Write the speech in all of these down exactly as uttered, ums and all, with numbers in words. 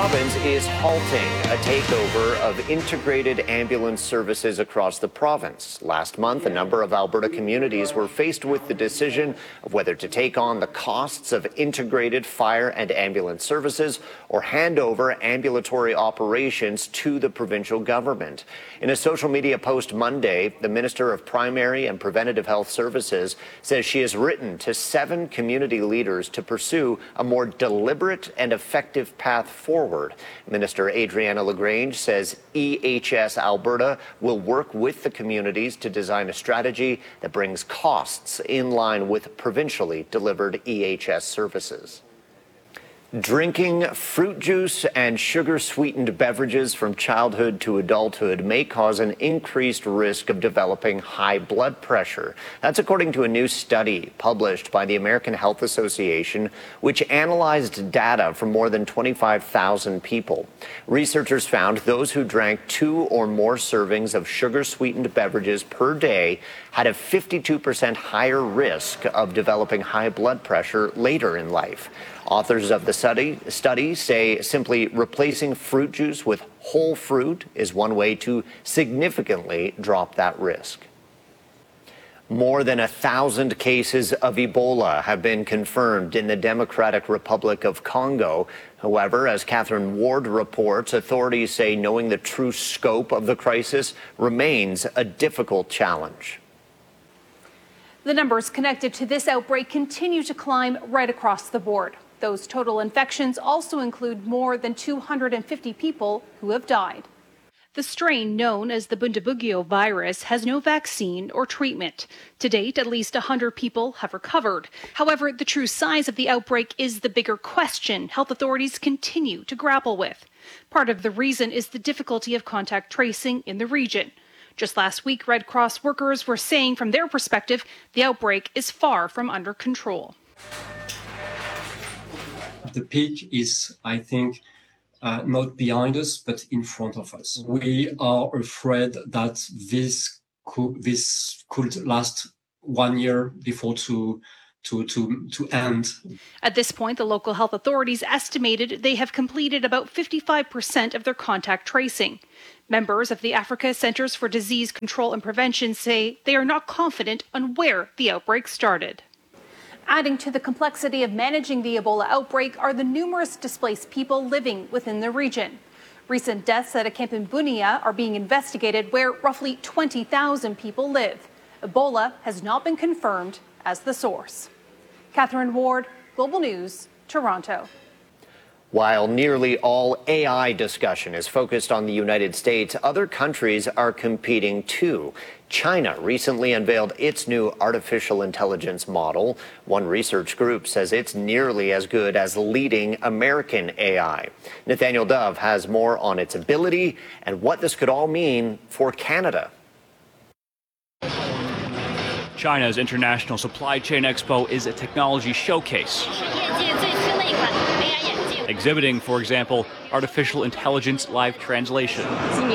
province is halting a takeover of integrated ambulance services across the province. Last month, a number of Alberta communities were faced with the decision of whether to take on the costs of integrated fire and ambulance services or hand over ambulatory operations to the provincial government. In a social media post Monday, the Minister of Primary and Preventative Health Services says she has written to seven community leaders to pursue a more deliberate and effective path forward. Minister Adriana LaGrange says E H S Alberta will work with the communities to design a strategy that brings costs in line with provincially delivered E H S services. Drinking fruit juice and sugar-sweetened beverages from childhood to adulthood may cause an increased risk of developing high blood pressure. That's according to a new study published by the American Health Association, which analyzed data from more than twenty-five thousand people. Researchers found those who drank two or more servings of sugar-sweetened beverages per day had a fifty-two percent higher risk of developing high blood pressure later in life. Authors of the study, study say simply replacing fruit juice with whole fruit is one way to significantly drop that risk. More than a thousand cases of Ebola have been confirmed in the Democratic Republic of Congo. However, as Catherine Ward reports, authorities say knowing the true scope of the crisis remains a difficult challenge. The numbers connected to this outbreak continue to climb right across the board. Those total infections also include more than two hundred fifty people who have died. The strain known as the Bundibugyo virus has no vaccine or treatment. To date, at least one hundred people have recovered. However, the true size of the outbreak is the bigger question health authorities continue to grapple with. Part of the reason is the difficulty of contact tracing in the region. Just last week, Red Cross workers were saying from their perspective, the outbreak is far from under control. The peak is, I think, uh, not behind us, but in front of us. We are afraid that this could, this could last one year before to, to, to, to end. At this point, the local health authorities estimated they have completed about fifty-five percent of their contact tracing. Members of the Africa Centers for Disease Control and Prevention say they are not confident on where the outbreak started. Adding to the complexity of managing the Ebola outbreak are the numerous displaced people living within the region. Recent deaths at a camp in Bunia are being investigated where roughly twenty thousand people live. Ebola has not been confirmed as the source. Catherine Ward, Global News, Toronto. While nearly all A I discussion is focused on the United States, other countries are competing too. China recently unveiled its new artificial intelligence model. One research group says it's nearly as good as leading American A I. Nathaniel Dove has more on its ability and what this could all mean for Canada. China's International Supply Chain Expo is a technology showcase, exhibiting, for example, artificial intelligence live translation.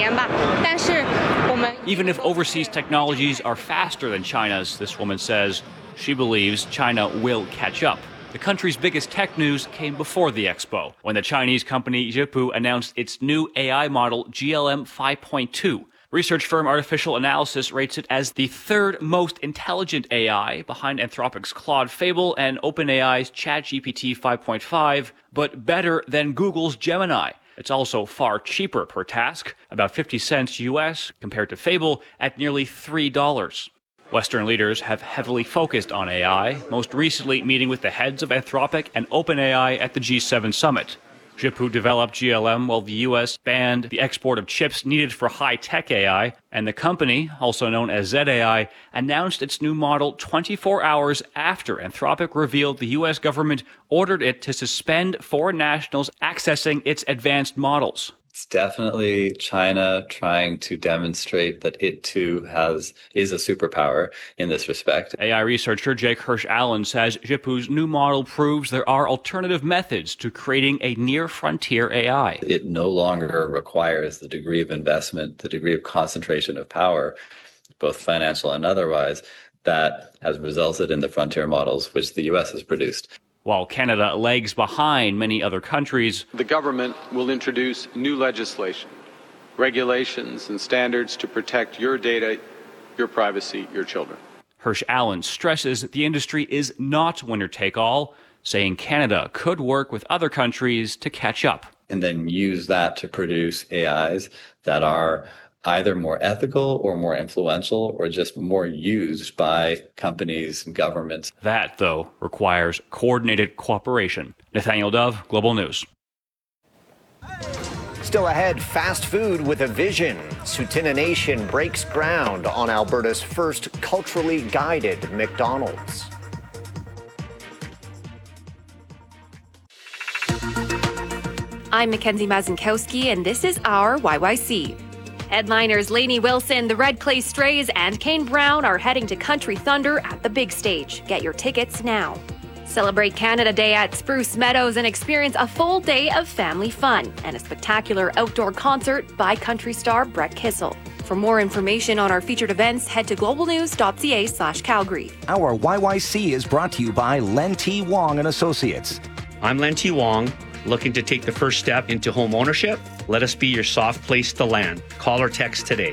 Even if overseas technologies are faster than China's, this woman says, she believes China will catch up. The country's biggest tech news came before the expo, when the Chinese company Zhipu announced its new A I model G L M five point two. Research firm Artificial Analysis rates it as the third most intelligent A I behind Anthropic's Claude Fable and OpenAI's ChatGPT five point five, but better than Google's Gemini. It's also far cheaper per task, about fifty cents U S, compared to Fable at nearly three dollars. Western leaders have heavily focused on A I, most recently meeting with the heads of Anthropic and OpenAI at the G seven summit. Zhipu developed G L M while the U S banned the export of chips needed for high-tech A I, and the company, also known as Z A I, announced its new model twenty-four hours after Anthropic revealed the U S government ordered it to suspend foreign nationals accessing its advanced models. It's definitely China trying to demonstrate that it too has is a superpower in this respect. A I researcher Jake Hirsch-Allen says Zhipu's new model proves there are alternative methods to creating a near-frontier A I. It no longer requires the degree of investment, the degree of concentration of power, both financial and otherwise, that has resulted in the frontier models which the U S has produced. While Canada lags behind many other countries, the government will introduce new legislation, regulations, and standards to protect your data, your privacy, your children. Hirsch Allen stresses that the industry is not winner-take-all, saying Canada could work with other countries to catch up. And then use that to produce A Is that are either more ethical or more influential or just more used by companies and governments. That, though, requires coordinated cooperation. Nathaniel Dove, Global News. Still ahead, fast food with a vision. Tsuut'ina Nation breaks ground on Alberta's first culturally guided McDonald's. I'm Mackenzie Mazinkowski, and this is our Y Y C. Headliners Lainey Wilson, the Red Clay Strays, and Kane Brown are heading to Country Thunder at the big stage. Get your tickets now. Celebrate Canada Day at Spruce Meadows and experience a full day of family fun and a spectacular outdoor concert by country star Brett Kissel. For more information on our featured events, head to globalnews.ca slash Calgary. Our Y Y C is brought to you by Len T. Wong and Associates. I'm Len T. Wong, looking to take the first step into home ownership. Let us be your soft place to land. Call or text today.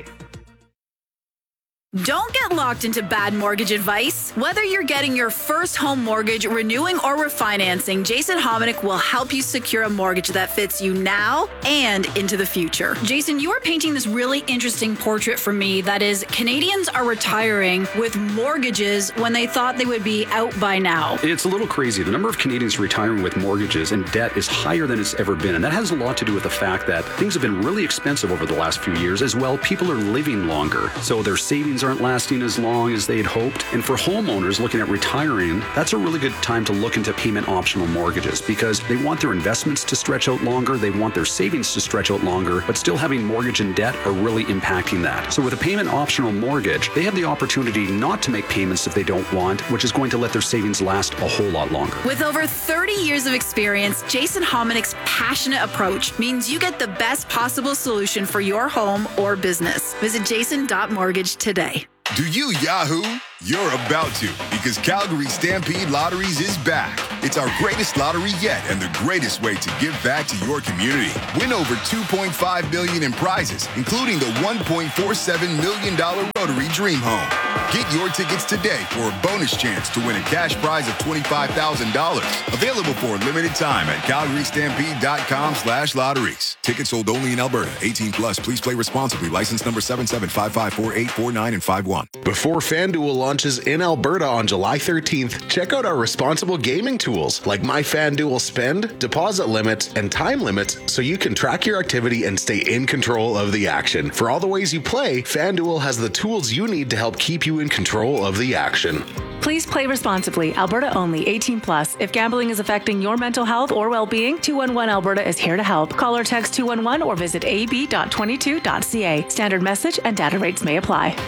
Don't get locked into bad mortgage advice. Whether you're getting your first home mortgage, renewing, or refinancing, Jason Hominick will help you secure a mortgage that fits you now and into the future. Jason, you are painting this really interesting portrait for me that is Canadians are retiring with mortgages when they thought they would be out by now. It's a little crazy. The number of Canadians retiring with mortgages and debt is higher than it's ever been. And that has a lot to do with the fact that things have been really expensive over the last few years. As well, people are living longer. So their savings aren't lasting as long as they had hoped. And for homeowners looking at retiring, that's a really good time to look into payment optional mortgages because they want their investments to stretch out longer, they want their savings to stretch out longer, but still having mortgage and debt are really impacting that. So with a payment optional mortgage, they have the opportunity not to make payments if they don't want, which is going to let their savings last a whole lot longer. With over thirty years of experience, Jason Hominick's passionate approach means you get the best possible solution for your home or business. Visit jason dot mortgage today. Do you Yahoo? You're about to, because Calgary Stampede Lotteries is back. It's our greatest lottery yet and the greatest way to give back to your community. Win over two point five million dollars in prizes, including the one point four seven million dollars Rotary Dream Home. Get your tickets today for a bonus chance to win a cash prize of twenty-five thousand dollars. Available for a limited time at calgary stampede dot com slash lotteries. Tickets sold only in Alberta. eighteen plus. Please play responsibly. License number seven seven five five four eight four nine and five one. Before FanDuel launches in Alberta on July thirteenth, check out our responsible gaming tools like My FanDuel Spend, deposit limits, and time limits so you can track your activity and stay in control of the action. For all the ways you play, FanDuel has the tools you need to help keep you in control of the action. Please play responsibly. Alberta only. eighteen plus. If gambling is affecting your mental health or well-being, two one one Alberta is here to help. Call or text two one one or visit a b dot twenty-two dot c a. Standard message and data rates may apply.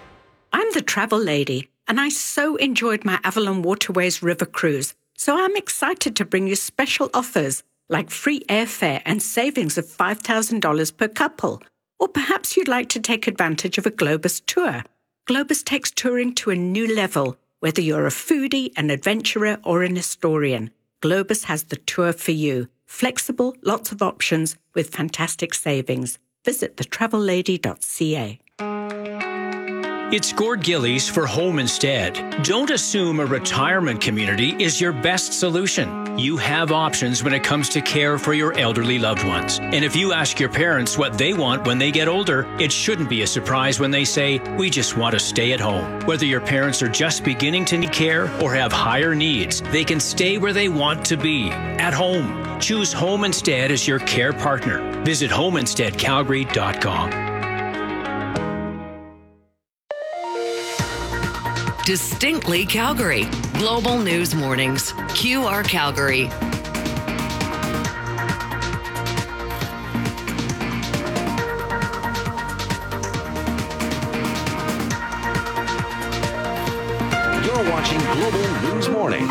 I'm the travel lady, and I so enjoyed my Avalon Waterways River cruise. So I'm excited to bring you special offers like free airfare and savings of five thousand dollars per couple. Or perhaps you'd like to take advantage of a Globus tour. Globus takes touring to a new level, whether you're a foodie, an adventurer, or an historian. Globus has the tour for you. Flexible, lots of options with fantastic savings. Visit the travel lady dot c a. It's Gord Gillies for Home Instead. Don't assume a retirement community is your best solution. You have options when it comes to care for your elderly loved ones. And if you ask your parents what they want when they get older, it shouldn't be a surprise when they say, we just want to stay at home. Whether your parents are just beginning to need care or have higher needs, they can stay where they want to be, at home. Choose Home Instead as your care partner. Visit home instead calgary dot com. Distinctly Calgary. Global News Mornings. Q R Calgary. You're watching Global News Morning.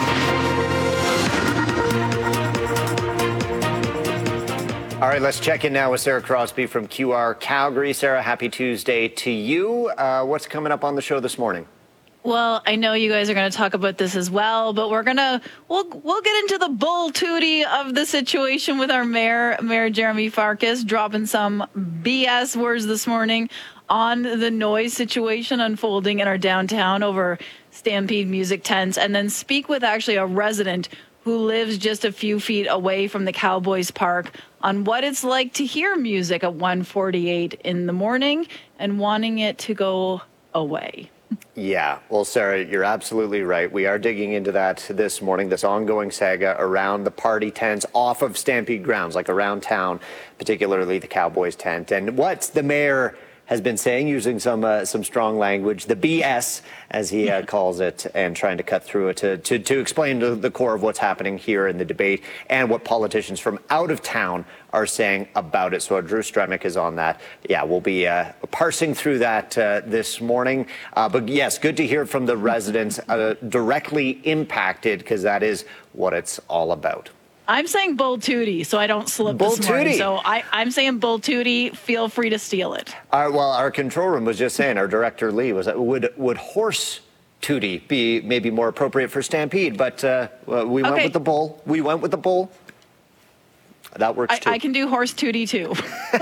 All right, let's check in now with Sarah Crosby from Q R Calgary. Sarah, happy Tuesday to you. Uh, what's coming up on the show this morning? Well, I know you guys are going to talk about this as well, but we're going to we'll we'll get into the bull tootie of the situation with our mayor, Mayor Jeremy Farkas, dropping some B S words this morning on the noise situation unfolding in our downtown over Stampede music tents, and then speak with actually a resident who lives just a few feet away from the Cowboys Park on what it's like to hear music at one forty-eight in the morning and wanting it to go away. Yeah, well, Sarah, you're absolutely right. We are digging into that this morning, this ongoing saga around the party tents off of Stampede grounds, like around town, particularly the Cowboys tent. And what the mayor has been saying, using some uh, some strong language, the B S, as he uh, calls it, and trying to cut through it to, to, to explain to the core of what's happening here in the debate and what politicians from out of town are saying about it. So Drew Stremick is on that. Yeah, we'll be uh, parsing through that uh, this morning. Uh, but yes, good to hear from the residents uh, directly impacted, because that is what it's all about. I'm saying bull tootie, so I don't slip Bull this morning. tootie. So I, I'm saying bull tootie. Feel free to steal it. Our, well, our control room was just saying, our director Lee was, would would horse tootie be maybe more appropriate for Stampede? But uh, we went Okay. with the bull. We went with the bull. That works I, too. I can do horse tootie too.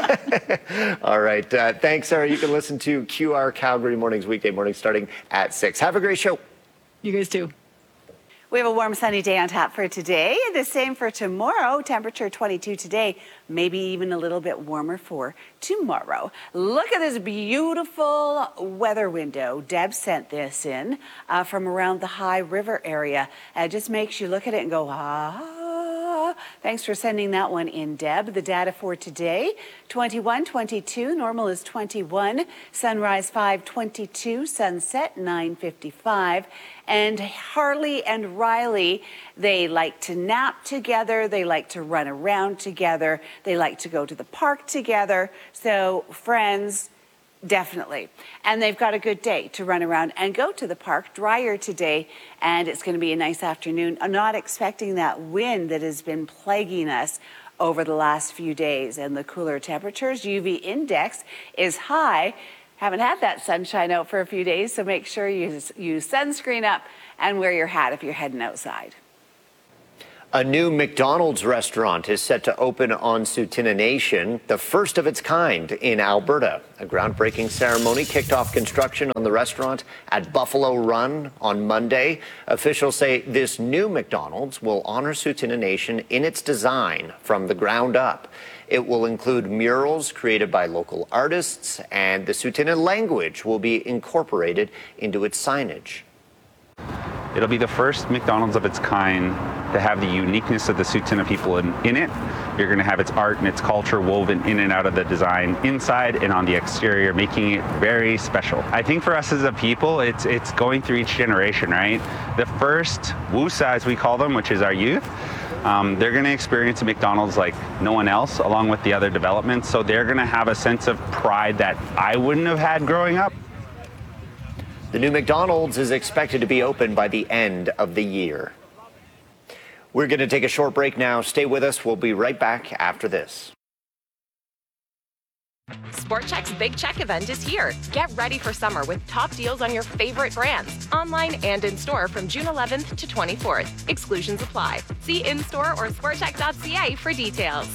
All right. Uh, thanks, Sarah. You can listen to Q R Calgary mornings, weekday mornings starting at six. Have a great show. You guys too. We have a warm, sunny day on tap for today. The same for tomorrow. Temperature twenty-two today, maybe even a little bit warmer for tomorrow. Look at this beautiful weather window. Deb sent this in uh, from around the High River area. Uh, it just makes you look at it and go, ah. Thanks for sending that one in, Deb. The data for today, twenty-one, twenty-two, normal is twenty-one, sunrise five twenty-two, sunset nine fifty-five. And Harley and Riley, they like to nap together, they like to run around together, they like to go to the park together. So friends, definitely. And they've got a good day to run around and go to the park. Drier today, and it's going to be a nice afternoon. I'm not expecting that wind that has been plaguing us over the last few days, and the cooler temperatures. U V index is high. Haven't had that sunshine out for a few days, so make sure you use sunscreen up and wear your hat if you're heading outside. A new McDonald's restaurant is set to open on Tsuut'ina Nation, the first of its kind in Alberta. A groundbreaking ceremony kicked off construction on the restaurant at Buffalo Run on Monday. Officials say this new McDonald's will honor Tsuut'ina Nation in its design from the ground up. It will include murals created by local artists, and the Tsuut'ina language will be incorporated into its signage. It'll be the first McDonald's of its kind to have the uniqueness of the Tsuut'ina people in, in it. You're going to have its art and its culture woven in and out of the design inside and on the exterior, making it very special. I think for us as a people, it's it's going through each generation, right? The first Wusa, as we call them, which is our youth, Um, they're going to experience a McDonald's like no one else, along with the other developments. So they're going to have a sense of pride that I wouldn't have had growing up. The new McDonald's is expected to be open by the end of the year. We're going to take a short break now. Stay with us. We'll be right back after this. Sport Chek's Big Check event is here. Get ready for summer with top deals on your favorite brands, online and in store from June eleventh to twenty-fourth. Exclusions apply. See in-store or sport chek dot c a for details.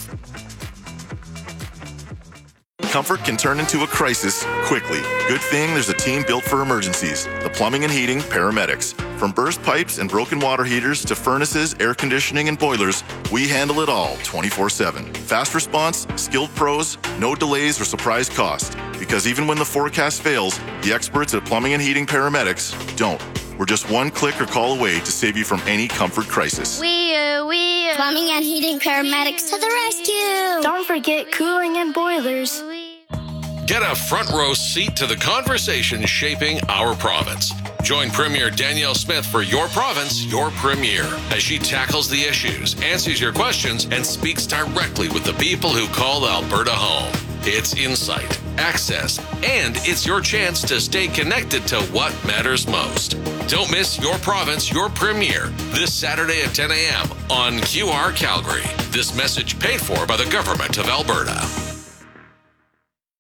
Comfort can turn into a crisis quickly. Good thing there's a team built for emergencies. The Plumbing and Heating Paramedics. From burst pipes and broken water heaters to furnaces, air conditioning, and boilers, we handle it all twenty-four seven. Fast response, skilled pros, no delays or surprise cost. Because even when the forecast fails, the experts at Plumbing and Heating Paramedics don't. We're just one click or call away to save you from any comfort crisis. We, uh, we, uh, Plumbing and Heating Paramedics to the rescue. Don't forget cooling and boilers. Get a front row seat to the conversation shaping our province. Join Premier Danielle Smith for Your Province, Your Premier, as she tackles the issues, answers your questions, and speaks directly with the people who call Alberta home. It's insight, access, and it's your chance to stay connected to what matters most. Don't miss Your Province, Your Premier this Saturday at ten a.m. on Q R Calgary. This message paid for by the Government of Alberta.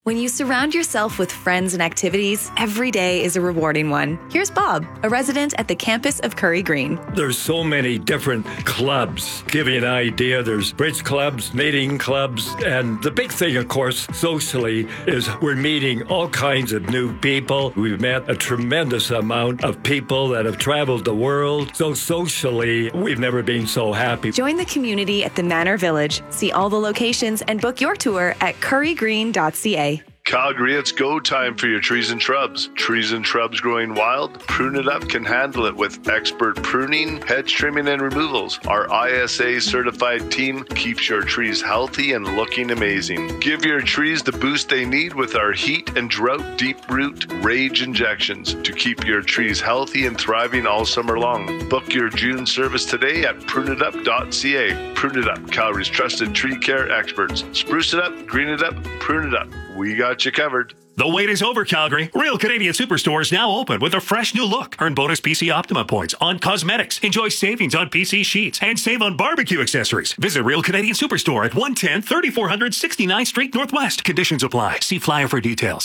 When you surround yourself with friends and activities, every day is a rewarding one. Here's Bob, a resident at the campus of Curry Green. There's so many different clubs. Give you an idea, there's bridge clubs, knitting clubs, and the big thing, of course, socially, is we're meeting all kinds of new people. We've met a tremendous amount of people that have traveled the world. So socially, we've never been so happy. Join the community at the Manor Village. See all the locations and book your tour at curry green dot c a. Calgary, it's go time for your trees and shrubs. Trees and shrubs growing wild? Prune It Up can handle it with expert pruning, hedge trimming, and removals. Our I S A certified team keeps your trees healthy and looking amazing. Give your trees the boost they need with our heat and drought deep root rage injections to keep your trees healthy and thriving all summer long. Book your June service today at prune it up dot c a. Prune It Up, Calgary's trusted tree care experts. Spruce it up, green it up, prune it up. We got you covered. The wait is over, Calgary. Real Canadian Superstore is now open with a fresh new look. Earn bonus P C Optima points on cosmetics. Enjoy savings on P C sheets and save on barbecue accessories. Visit Real Canadian Superstore at one ten thirty-four hundred sixty-ninth Street Northwest. Conditions apply. See flyer for details.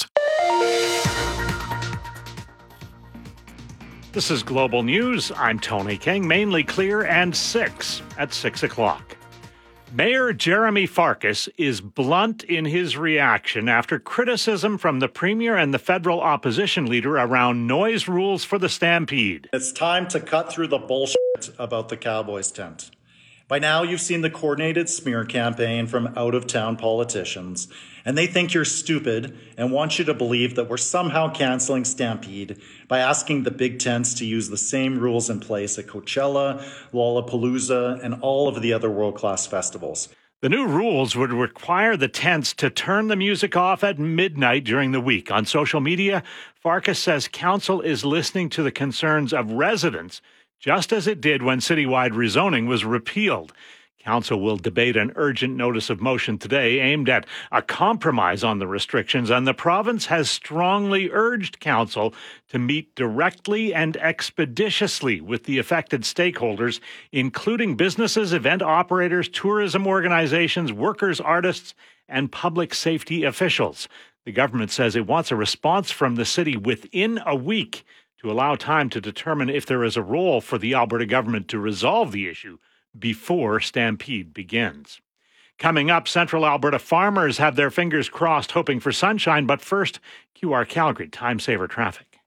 This is Global News. I'm Tony King. Mainly clear and six at six o'clock. Mayor Jeremy Farkas is blunt in his reaction after criticism from the Premier and the federal opposition leader around noise rules for the Stampede. It's time to cut through the bullshit about the Cowboys tent. By now, you've seen the coordinated smear campaign from out-of-town politicians, and they think you're stupid and want you to believe that we're somehow canceling Stampede by asking the big tents to use the same rules in place at Coachella, Lollapalooza, and all of the other world-class festivals. The new rules would require the tents to turn the music off at midnight during the week. On social media, Farkas says council is listening to the concerns of residents, just as it did when citywide rezoning was repealed. Council will debate an urgent notice of motion today aimed at a compromise on the restrictions, and the province has strongly urged Council to meet directly and expeditiously with the affected stakeholders, including businesses, event operators, tourism organizations, workers, artists, and public safety officials. The government says it wants a response from the city within a week to allow time to determine if there is a role for the Alberta government to resolve the issue before Stampede begins. Coming up, Central Alberta farmers have their fingers crossed hoping for sunshine, but first, Q R Calgary Time Saver Traffic.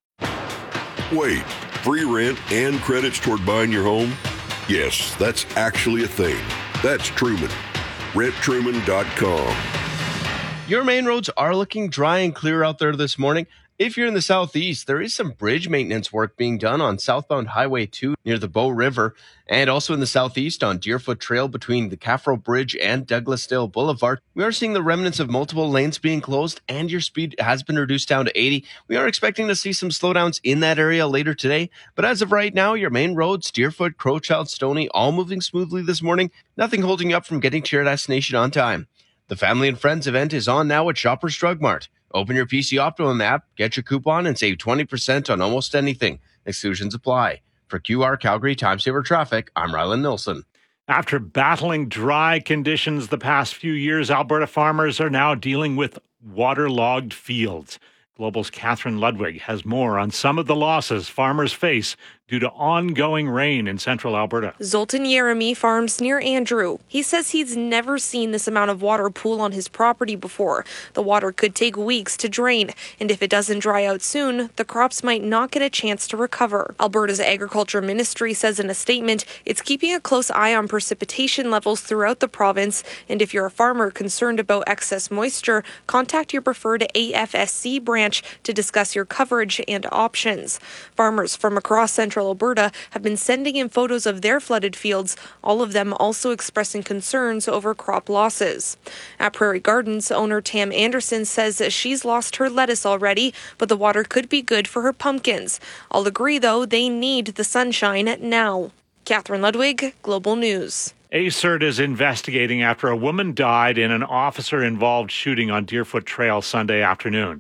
Wait, free rent and credits toward buying your home? Yes, that's actually a thing. That's Truman. rent truman dot com. Your main roads are looking dry and clear out there this morning. If you're in the southeast, there is some bridge maintenance work being done on southbound Highway two near the Bow River, and also in the southeast on Deerfoot Trail between the Caffro Bridge and Douglasdale Boulevard. We are seeing the remnants of multiple lanes being closed, and your speed has been reduced down to eighty. We are expecting to see some slowdowns in that area later today, but as of right now, your main roads, Deerfoot, Crowchild, Stoney, all moving smoothly this morning. Nothing holding you up from getting to your destination on time. The Family and Friends event is on now at Shoppers Drug Mart. Open your P C Optimum app, get your coupon, and save twenty percent on almost anything. Exclusions apply. For Q R Calgary Time Saver Traffic, I'm Rylan Nilsson. After battling dry conditions the past few years, Alberta farmers are now dealing with waterlogged fields. Global's Catherine Ludwig has more on some of the losses farmers face due to ongoing rain in central Alberta. Zoltan Yeremy farms near Andrew. He says he's never seen this amount of water pool on his property before. The water could take weeks to drain, and if it doesn't dry out soon, the crops might not get a chance to recover. Alberta's Agriculture Ministry says in a statement it's keeping a close eye on precipitation levels throughout the province, and if you're a farmer concerned about excess moisture, contact your preferred A F S C branch to discuss your coverage and options. Farmers from across central Alberta have been sending in photos of their flooded fields, all of them also expressing concerns over crop losses. At Prairie Gardens, owner Tam Anderson says she's lost her lettuce already, but the water could be good for her pumpkins. I'll agree, though, they need the sunshine now. Catherine Ludwig, Global News. A C E R T is investigating after a woman died in an officer-involved shooting on Deerfoot Trail Sunday afternoon.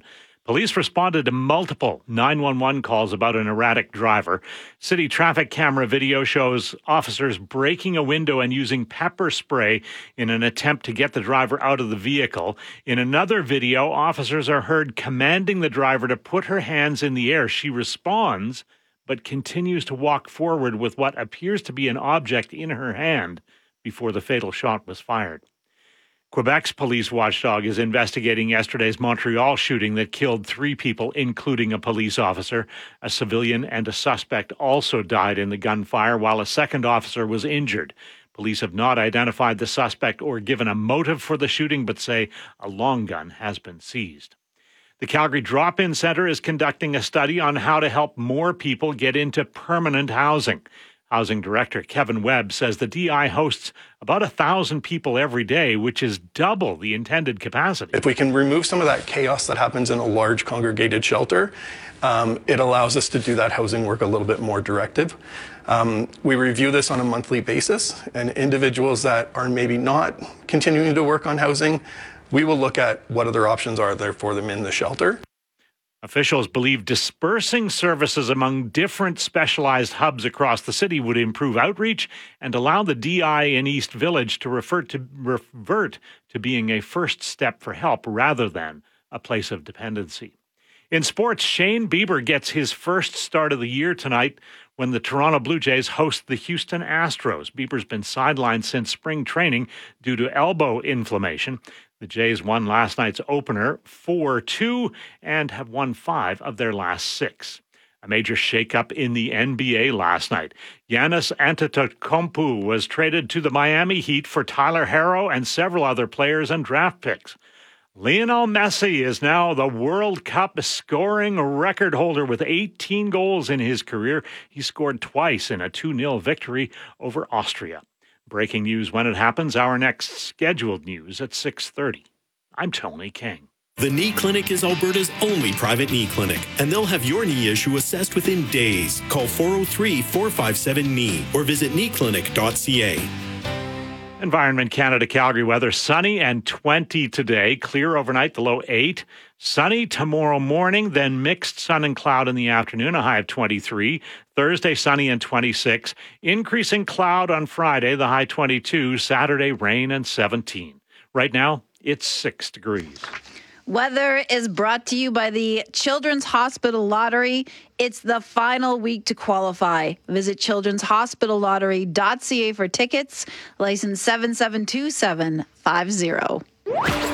Police responded to multiple nine one one calls about an erratic driver. City traffic camera video shows officers breaking a window and using pepper spray in an attempt to get the driver out of the vehicle. In another video, officers are heard commanding the driver to put her hands in the air. She responds, but continues to walk forward with what appears to be an object in her hand before the fatal shot was fired. Quebec's police watchdog is investigating yesterday's Montreal shooting that killed three people, including a police officer. A civilian and a suspect also died in the gunfire, while a second officer was injured. Police have not identified the suspect or given a motive for the shooting, but say a long gun has been seized. The Calgary Drop-In Centre is conducting a study on how to help more people get into permanent housing. Housing Director Kevin Webb says the D I hosts about a thousand people every day, which is double the intended capacity. If we can remove some of that chaos that happens in a large congregated shelter, um, it allows us to do that housing work a little bit more directive. Um, we review this on a monthly basis, and individuals that are maybe not continuing to work on housing, we will look at what other options are there for them in the shelter. Officials believe dispersing services among different specialized hubs across the city would improve outreach and allow the D I in East Village to refer to revert to being a first step for help rather than a place of dependency. In sports, Shane Bieber gets his first start of the year tonight when the Toronto Blue Jays host the Houston Astros. Bieber's been sidelined since spring training due to elbow inflammation. The Jays won last night's opener four two and have won five of their last six. A major shakeup in the N B A last night. Giannis Antetokounmpo was traded to the Miami Heat for Tyler Herro and several other players and draft picks. Lionel Messi is now the World Cup scoring record holder with eighteen goals in his career. He scored twice in a two nil victory over Austria. Breaking news when it happens, our next scheduled news at six thirty. I'm Tony King. The Knee Clinic is Alberta's only private knee clinic, and they'll have your knee issue assessed within days. Call four oh three, four five seven, K N E E or visit knee clinic dot c a. Environment Canada Calgary weather, sunny and twenty today, clear overnight, the low eight. Sunny tomorrow morning, then mixed sun and cloud in the afternoon, a high of twenty-three. Thursday, sunny and twenty-six. Increasing cloud on Friday, the high twenty-two. Saturday, rain and seventeen. Right now, it's six degrees. Weather is brought to you by the Children's Hospital Lottery. It's the final week to qualify. Visit children's hospital lottery dot c a for tickets. License seven seven two seven five zero.